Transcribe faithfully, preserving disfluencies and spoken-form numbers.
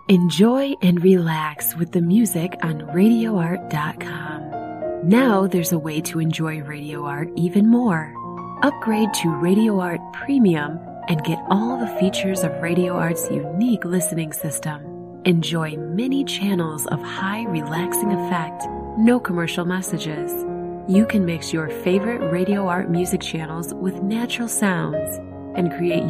Enjoy and relax with the music on radio art dot com. Now there's a way to enjoy Radio Art even more. Upgrade to Radio Art Premium and get all the features of Radio Art's unique listening system. Enjoy many channels of high relaxing effect, no commercial messages. You can mix your favorite Radio Art music channels with natural sounds and create